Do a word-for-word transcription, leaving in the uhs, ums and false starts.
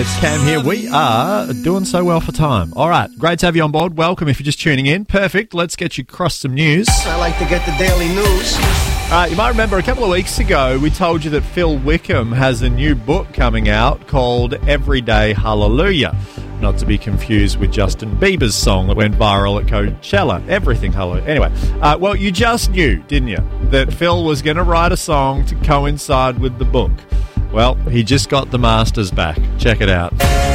It's Cam here. We are doing so well for time. All right, great to have you on board. Welcome if you're just tuning in. Perfect. Let's get you across some news. I like to get the daily news. Uh, you might remember a couple of weeks ago we told you that Phil Wickham has a new book coming out called Everyday Hallelujah. Not to be confused with Justin Bieber's song that went viral at Coachella. Everything Hallelujah. Anyway, uh, well, you just knew, didn't you, that Phil was going to write a song to coincide with the book. Well, he just got the masters back. Check it out.